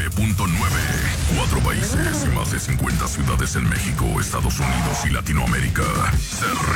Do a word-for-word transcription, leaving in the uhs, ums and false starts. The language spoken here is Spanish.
punto nueve. Cuatro países y más de cincuenta ciudades en México, Estados Unidos y Latinoamérica. Se